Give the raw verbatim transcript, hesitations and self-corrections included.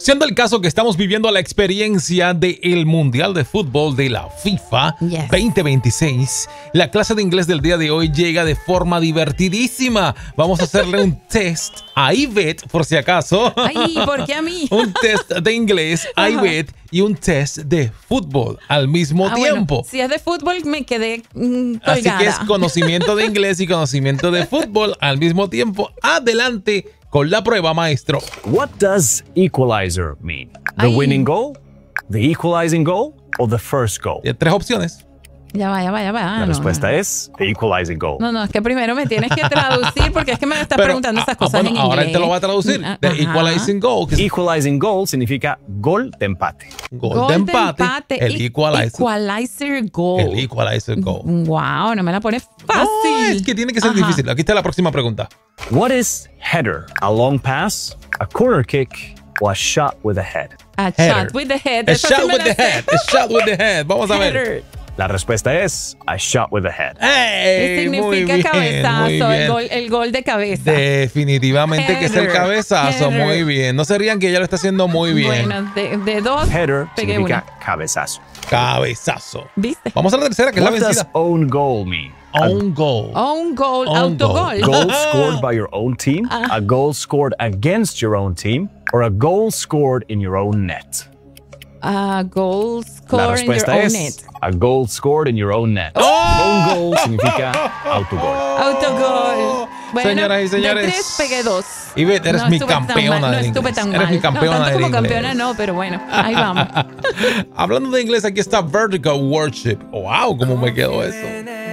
Siendo el caso que estamos viviendo la experiencia del Mundial de Fútbol de la FIFA Yes. veinte veintiséis, la clase de inglés del día de hoy llega de forma divertidísima. Vamos a hacerle un test a Ivette, por si acaso. Ay, ¿por qué a mí? Un test de inglés a Ivette y un test de fútbol al mismo Ah, bueno, tiempo. si es de fútbol, me quedé mm, colgada. Así que es conocimiento de inglés y conocimiento de fútbol al mismo tiempo. Adelante con la prueba, maestro. What does equalizer mean? The Ay. winning goal, the equalizing goal, or the first goal? Tiene tres opciones. Ya va, ya va, ya va. La no, respuesta no. es the equalizing goal. No, no, es que primero me tienes que traducir porque es que me estás Pero, preguntando ah, estas ah, cosas bueno, en ahora inglés. él te lo va a traducir. Ah, The ajá. equalizing goal, que es Equalizing goal significa gol de empate. gol de empate. El e- equalizer. equalizer goal. El equalizer goal. Wow, no me la pones fácil. No, es que tiene que ser Ajá. difícil. Aquí está la próxima pregunta. What is header? A long pass, a corner kick, or a shot with a head? A Header. shot with the head. A Esa sí shot me with la the sé. head. A shot with the head. Vamos a ver. Header. La respuesta es a shot with the head. ¡Ey! ¿Qué Muy significa bien, cabezazo? muy El bien. gol, el gol de cabeza. Definitivamente que es el Header. cabezazo. Header. Muy bien. No se rían que ella lo está haciendo muy bien. Bueno, de, de dos Header pegué significa una. cabezazo. Cabezazo. ¿Viste? Vamos a la tercera, que es la What does vencida. own goal mean? Own goal. Own goal, Own autogol. Goal scored by your own team, a goal scored against your own team, or a goal scored in your own net. A goal La score in your respuesta own es net. a goal scored in your own net. Own goal significa autogol. Autogol. Bueno, Señoras y señores. de tres pegué dos. Ivette, eres No mi estuve tan campeona mal, del No estuve inglés. tan Eres mal. mi campeona no, tanto del como inglés. campeona no, pero bueno, ahí vamos. Hablando de inglés, aquí está Vertical Worship. ¡Wow! ¿Cómo me quedó eso?